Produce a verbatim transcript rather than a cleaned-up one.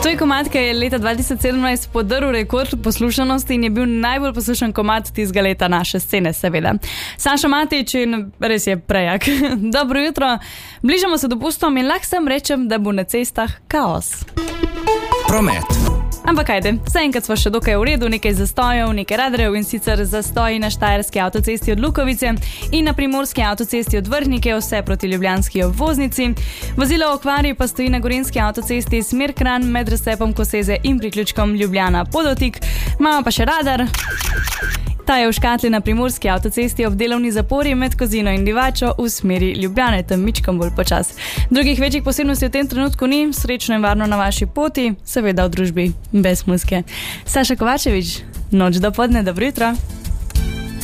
To je komad, ki je leta dva tisoč sedemnajst podrl rekord poslušanosti in je bil najbolj poslušan komad tistega leta naše scene, seveda. Sašo Matić in res je prejak. Dobro jutro, bližamo se dopustom in lahko sem rečem, da bo na cestah kaos. Promet. Ampak ajde, zaenkrat smo še dokaj v redu, nekaj zastojev, nekaj radarjev in sicer zastoji na štajerski avtocesti od Lukovice in na primorski avtocesti od Vrhnike, vse proti ljubljanski obvoznici. Vozilo v okvari pa stoji na gorenjski avtocesti smer Kranj med razcepom Koseze in priključkom Ljubljana Podotik. Imamo pa še radar. Ta je v škatli na primorski avtocesti ob delovni zapori med Kozino in Divačo v smeri Ljubljane, tam mičkam bolj počas. Drugih večjih posebnosti v tem trenutku ni, srečno in varno na vaši poti, seveda v družbi brez muske. Saša Kovačevič, noč do podne, dobro jutro.